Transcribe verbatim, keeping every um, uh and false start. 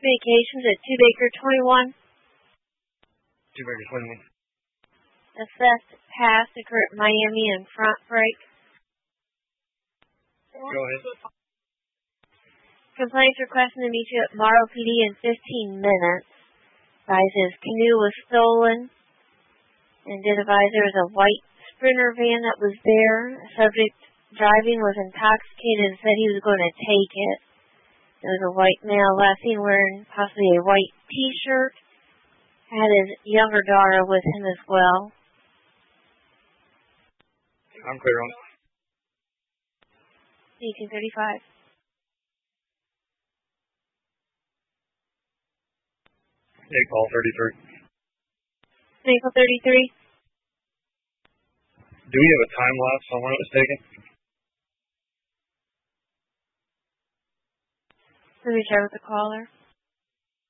Communications at two Baker twenty-one. two Baker twenty-one. A theft past occurred at Miami and Front Break. Go ahead. Complaints requesting to meet you at Morrow P D in fifteen minutes. Advised his canoe was stolen. And did advise there was a white Sprinter van that was there. The subject driving was intoxicated and said he was going to take it. There was a white male last seen wearing possibly a white T-shirt. Had his younger daughter with him as well. I'm clear on it. eighteen thirty-five. April thirty-three. April thirty-three. Do we have a time lapse on when it was taken? Let me check with the caller.